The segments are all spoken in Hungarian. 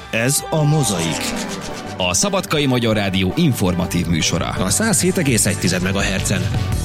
Ez a Mozaik. A Szabadkai Magyar Rádió informatív műsora. A 107,1 MHz-en.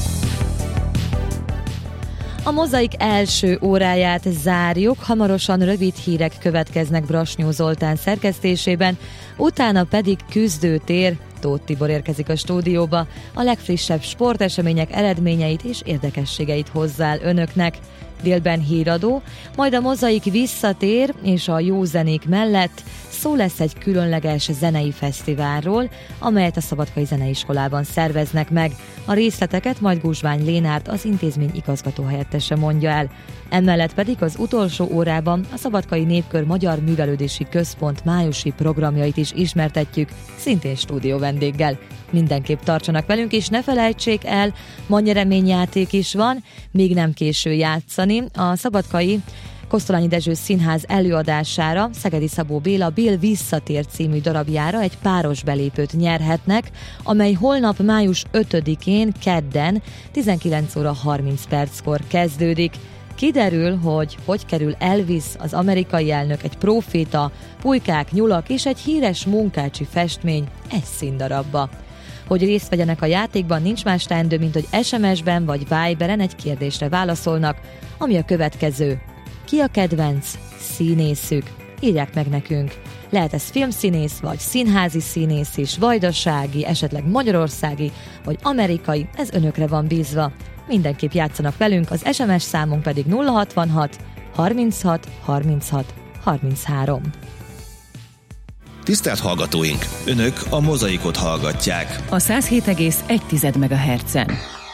A Mozaik első óráját zárjuk, hamarosan rövid hírek következnek Brasnyó Zoltán szerkesztésében, utána pedig küzdőtér. Tóth Tibor érkezik a stúdióba, a legfrissebb sportesemények eredményeit és érdekességeit hozzá el önöknek. Délben híradó, majd a Mozaik visszatér, és a jó zenék mellett szó lesz egy különleges zenei fesztiválról, amelyet a Szabadkai Zeneiskolában szerveznek meg. A részleteket majd Guzsvány Lénárt, az intézmény igazgatóhelyettese mondja el. Emellett pedig az utolsó órában a Szabadkai Népkör Magyar Művelődési Központ májusi programjait is ismertetjük, szintén stúdió vendéggel. Mindenképp tartsanak velünk, és ne felejtsék el, ma nyereményjáték is van, még nem késő játszani. A Szabadkai Kosztolányi Dezső Színház előadására Szegedi Szabó Béla Bill Visszatér című darabjára egy páros belépőt nyerhetnek, amely holnap május 5-én kedden 19 óra 30 perckor kezdődik. Kiderül, hogy kerül Elvis, az amerikai elnök, egy próféta, pulykák, nyulak és egy híres munkácsi festmény egy színdarabba. Hogy részt vegyenek a játékban, nincs más teendő, mint hogy SMS-ben vagy Viberen egy kérdésre válaszolnak, ami a következő. Ki a kedvenc színészük? Írják meg nekünk. Lehet ez filmszínész, vagy színházi színész is, vajdasági, esetleg magyarországi, vagy amerikai, ez önökre van bízva. Mindenképp játszanak velünk, az SMS számunk pedig 066 36 36 33. Tisztelt hallgatóink! Önök a Mozaikot hallgatják. A 107,1 MHz-en.